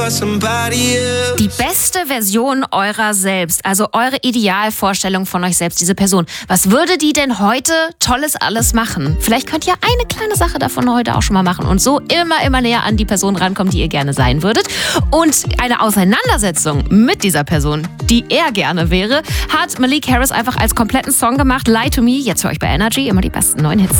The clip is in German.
Die beste Version eurer selbst, also eure Idealvorstellung von euch selbst, diese Person. Was würde die denn heute Tolles alles machen? Vielleicht könnt ihr eine kleine Sache davon heute auch schon mal machen und so immer näher an die Person rankommen, die ihr gerne sein würdet. Und eine Auseinandersetzung mit dieser Person, die er gerne wäre, hat Malik Harris einfach als kompletten Song gemacht. Lie to Me, jetzt für euch bei Energy, immer die besten neuen Hits.